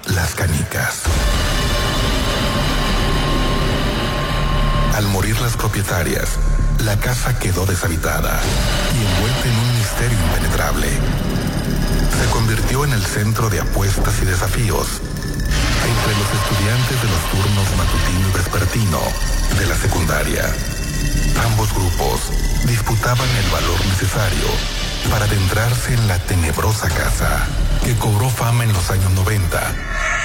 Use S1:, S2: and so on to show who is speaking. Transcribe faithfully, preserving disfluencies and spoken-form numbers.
S1: las canicas. Al morir las propietarias, la casa quedó deshabitada y envuelta en un misterio impenetrable. Se convirtió en el centro de apuestas y desafíos entre los estudiantes de los turnos matutino y vespertino de la secundaria. Ambos grupos disputaban el valor necesario para adentrarse en la tenebrosa casa que cobró fama en los años noventa